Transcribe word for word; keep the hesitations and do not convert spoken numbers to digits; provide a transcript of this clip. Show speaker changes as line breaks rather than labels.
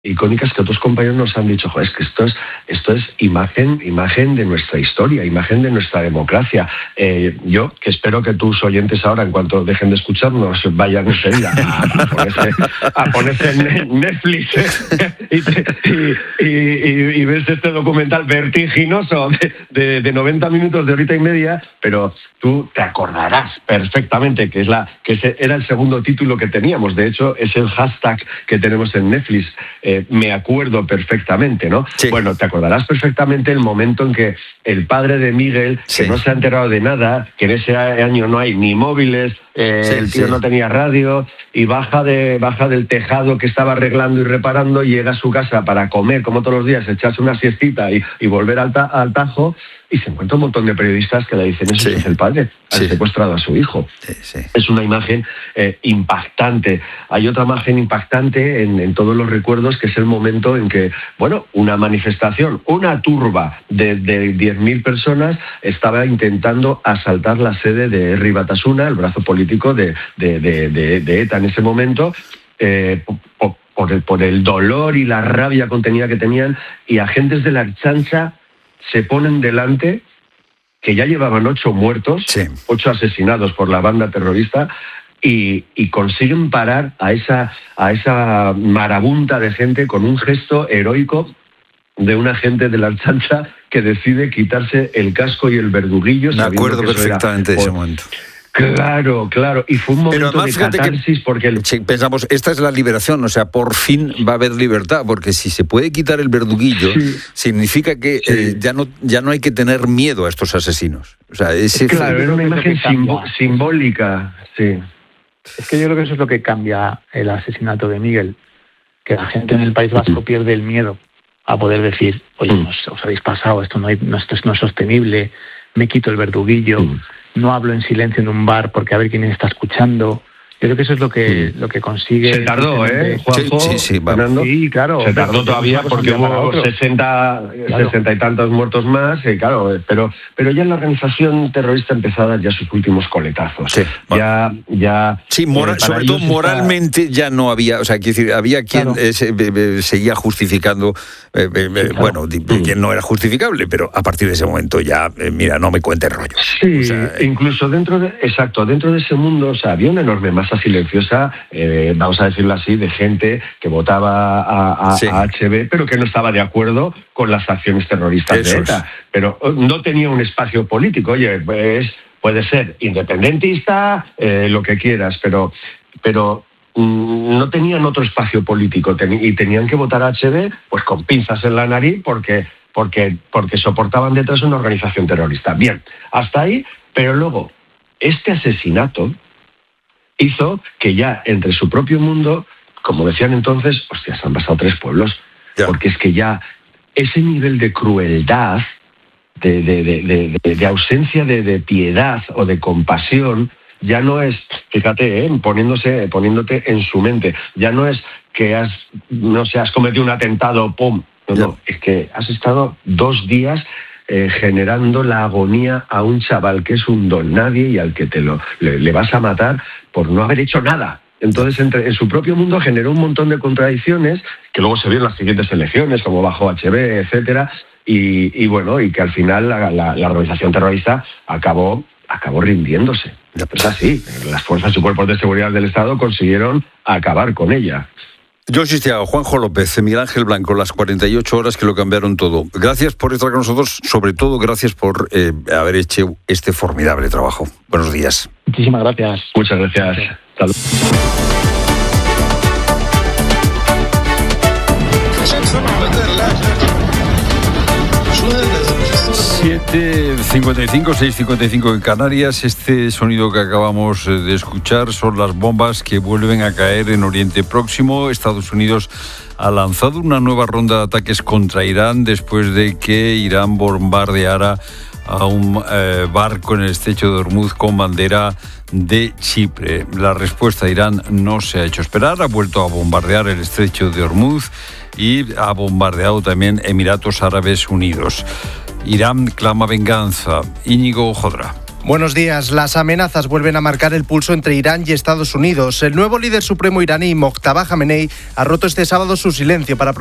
icónicas que otros compañeros nos han dicho, joder, es que esto es, esto es imagen, imagen de nuestra historia, imagen de nuestra democracia. Eh, yo, que espero que tus oyentes ahora, en cuanto dejen de escucharnos, vayan enseguida a, a, ponerse, a ponerse en Netflix ¿eh? y, te, y, y, y, y ves este documental vertiginoso de, de, de noventa minutos, de horita y media, pero tú te acordarás perfectamente que, es la, que ese era el segundo título que teníamos. De hecho, es el hashtag que tenemos en Netflix. Eh, me acuerdo perfectamente, ¿no?
Sí.
Bueno, te acordarás perfectamente el momento en que el padre de Miguel,
sí.
que no se ha enterado de nada, que en ese año no hay ni móviles, eh, sí, el tío sí. no tenía radio, y baja, de, baja del tejado que estaba arreglando y reparando, y llega a su casa para comer, como todos los días, echarse una siestita y, y volver al, ta, al Tajo, y se encuentra un montón de periodistas que le dicen, eso sí. es el padre, ha sí. secuestrado a su hijo.
Sí, sí.
Es una imagen eh, impactante. Hay otra imagen impactante en, en todos los recuerdos, que es el momento en que, bueno, una manifestación, una turba de, de diez mil personas estaba intentando asaltar la sede de Herri Batasuna, el brazo político de, de, de, de, de ETA en ese momento, eh, por, por, el, por el dolor y la rabia contenida que tenían, y agentes de la Ertzaintza se ponen delante, que ya llevaban ocho muertos,
sí.
ocho asesinados por la banda terrorista, y, y consiguen parar a esa, a esa marabunta de gente con un gesto heroico de un agente de la Ertzaintza que decide quitarse el casco y el verduguillo.
Me acuerdo perfectamente de ese momento.
Claro, claro, y fue un momento
Pero además,
de catarsis
que,
porque... El...
Pensamos, esta es la liberación, o sea, por fin va a haber libertad, porque si se puede quitar el verduguillo, sí. significa que sí. eh, ya, no, ya no hay que tener miedo a estos asesinos. O sea, ese
claro,
fue...
era una imagen simbo- simbólica, sí.
Es que yo creo que eso es lo que cambia el asesinato de Miguel, que la gente en el País Vasco pierde el miedo a poder decir, oye, mm. os, os habéis pasado, esto no, hay, no, esto no es sostenible, me quito el verduguillo... Mm. No hablo en silencio en un bar porque a ver quién está escuchando. Yo creo que eso es lo que, lo que consigue...
Se tardó, ¿eh, Juanjo?
Sí, sí, sí,
Fernando.
Sí, claro.
Se tardó todavía porque hubo sesenta,
claro.
sesenta y tantos muertos más, y claro, pero, pero ya en la organización terrorista empezaban ya sus últimos coletazos.
Sí, bueno.
Ya, ya...
Sí, moral, eh, sobre todo moralmente está... ya no había, o sea, quiero decir, había quien
claro.
eh, se, eh, seguía justificando, eh, eh, sí, claro. bueno, mm. quien no era justificable, pero a partir de ese momento ya, eh, mira, no me cuentes rollos.
Sí,
o sea,
incluso dentro de, exacto, dentro de ese mundo, o sea, había una enorme masa silenciosa, eh, vamos a decirlo así, de gente que votaba a, a, sí. a H B, pero que no estaba de acuerdo con las acciones terroristas Eso de ETA. Es. Pero no tenía un espacio político. Oye, pues puede ser independentista, eh, lo que quieras, pero, pero mm, no tenían otro espacio político ten- y tenían que votar a H B pues con pinzas en la nariz porque, porque, porque soportaban detrás una organización terrorista. Bien, hasta ahí, pero luego este asesinato hizo que ya entre su propio mundo, como decían entonces, hostias, han pasado tres pueblos, ya. Porque es que ya ese nivel de crueldad, de, de, de, de, de, de ausencia de, de piedad o de compasión, ya no es, fíjate, ¿eh? poniéndose, poniéndote en su mente, ya no es que has, no sé, has cometido un atentado, ¡pum! No, no, es que has estado dos días Eh, generando la agonía a un chaval que es un don nadie y al que te lo le, le vas a matar por no haber hecho nada. Entonces, entre, en su propio mundo generó un montón de contradicciones que luego se vieron en las siguientes elecciones, como bajo H B, etcétera, y, y bueno, y que al final la, la, la organización terrorista acabó acabó rindiéndose. Es así, las fuerzas y cuerpos de seguridad del Estado consiguieron acabar con ella.
Joshi Thiago, Juanjo López, Miguel Ángel Blanco, las cuarenta y ocho horas que lo cambiaron todo. Gracias por estar con nosotros, sobre todo gracias por eh, haber hecho este formidable trabajo. Buenos días.
Muchísimas gracias.
Muchas gracias. Salud.
siete cincuenta y cinco, seis cincuenta y cinco en Canarias. Este sonido que acabamos de escuchar son las bombas que vuelven a caer en Oriente Próximo. Estados Unidos ha lanzado una nueva ronda de ataques contra Irán después de que Irán bombardeara a un eh, barco en el estrecho de Hormuz con bandera de Chipre. La respuesta de Irán no se ha hecho esperar, ha vuelto a bombardear el estrecho de Hormuz y ha bombardeado también Emiratos Árabes Unidos. Irán clama venganza. Íñigo Jodra.
Buenos días. Las amenazas vuelven a marcar el pulso entre Irán y Estados Unidos. El nuevo líder supremo iraní, Mojtaba Jamenei, ha roto este sábado su silencio para